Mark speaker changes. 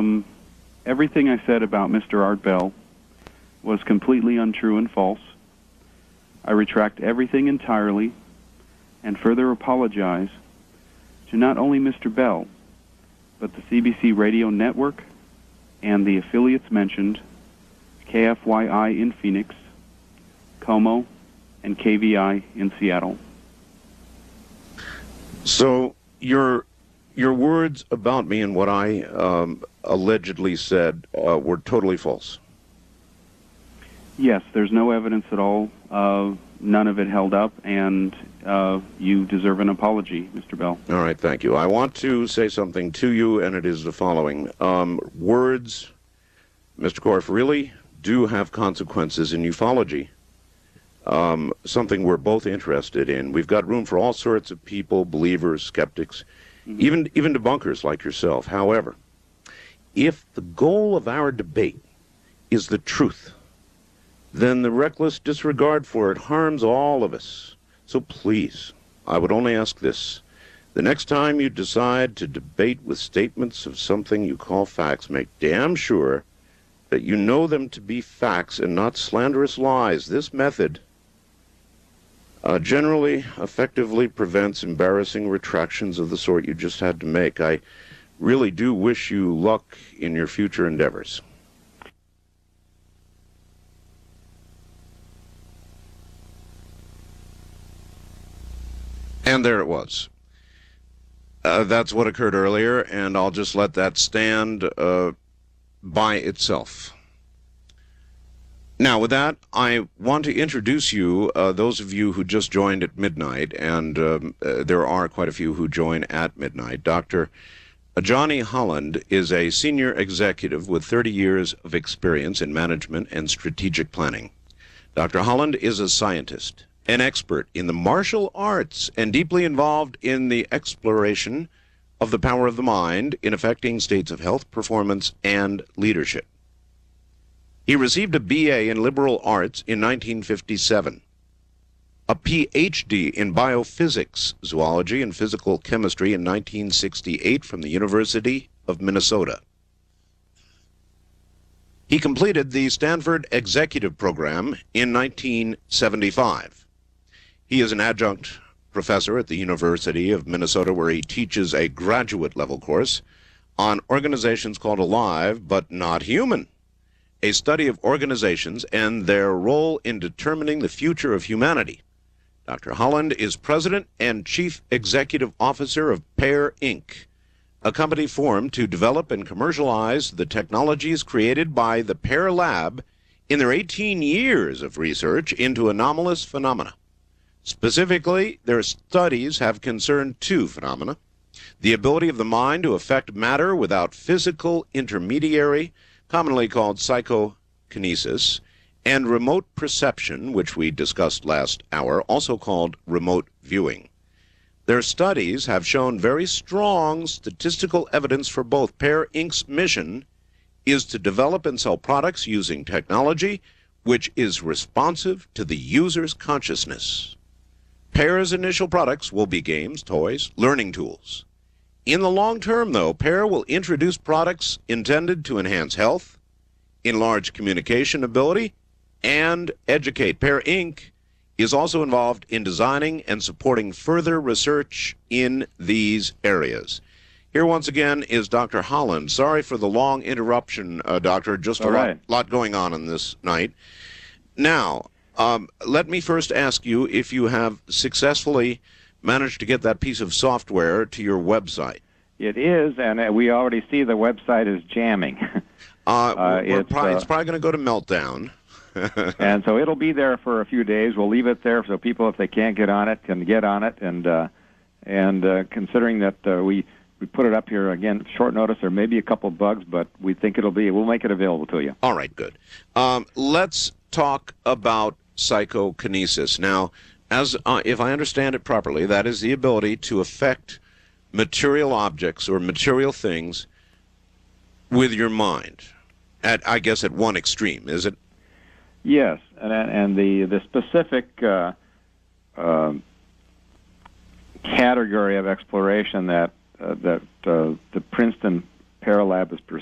Speaker 1: Everything I said about Mr. Art Bell was completely untrue and false. I retract everything entirely and further apologize to not only Mr. Bell, but the CBC radio network and the affiliates mentioned, KFYI in Phoenix, KOMO, and KVI in Seattle.
Speaker 2: So your words about me and what I allegedly said were totally false.
Speaker 1: Yes, there's no evidence at all. None of it held up, and you deserve an apology, Mr. Bell.
Speaker 2: All right, thank you. I want to say something to you, and it is the following. Words, Mr. Korff, really do have consequences in ufology. Something we're both interested in. We've got room for all sorts of people, believers, skeptics, even debunkers like yourself. However, if the goal of our debate is the truth, then the reckless disregard for it harms all of us. So please, I would only ask this. The next time you decide to debate with statements of something you call facts, make damn sure that you know them to be facts and not slanderous lies. This method generally effectively prevents embarrassing retractions of the sort you just had to make. I really do wish you luck in your future endeavors. And there it was. That's what occurred earlier, and I'll just let that stand by itself. Now, with that, I want to introduce you, those of you who just joined at midnight, and there are quite a few who join at midnight. Dr. Johnny Holland is a senior executive with 30 years of experience in management and strategic planning. Dr. Holland is a scientist, an expert in the martial arts, and deeply involved in the exploration of the power of the mind in affecting states of health, performance, and leadership. He received a BA in liberal arts in 1957, a PhD in biophysics, zoology, and physical chemistry in 1968 from the University of Minnesota. He completed the Stanford Executive Program in 1975. He is an adjunct professor at the University of Minnesota, where he teaches a graduate-level course on organizations called Alive But Not Human, a study of organizations and their role in determining the future of humanity. Dr. Holland is president and chief executive officer of Pear Inc., a company formed to develop and commercialize the technologies created by the Pear Lab in their 18 years of research into anomalous phenomena. Specifically, their studies have concerned two phenomena: the ability of the mind to affect matter without physical intermediary, commonly called psychokinesis, and remote perception, which we discussed last hour, also called remote viewing. Their studies have shown very strong statistical evidence for both. Pear Inc.'s mission is to develop and sell products using technology which is responsive to the user's consciousness. Pear's initial products will be games, toys, learning tools. In the long term, though, Pear will introduce products intended to enhance health, enlarge communication ability, and educate. Pear Inc. is also involved in designing and supporting further research in these areas. Here once again is Dr. Holland. Sorry for the long interruption, Doctor. Just a lot going on this night. Now, let me first ask you if you have successfully managed to get that piece of software to your website.
Speaker 3: It is, and we already see the website is jamming.
Speaker 2: It's probably going to go to meltdown.
Speaker 3: And so it'll be there for a few days. We'll leave it there so people, if they can't get on it, can get on it. And considering that we put it up here, again, short notice, there may be a couple of bugs, but we think we'll make it available to you.
Speaker 2: All right, good. Let's talk about psychokinesis. Now, as if I understand it properly, that is the ability to affect material objects or material things with your mind. I guess at one extreme, is it?
Speaker 3: Yes, and the specific category of exploration that the Princeton Pear Lab is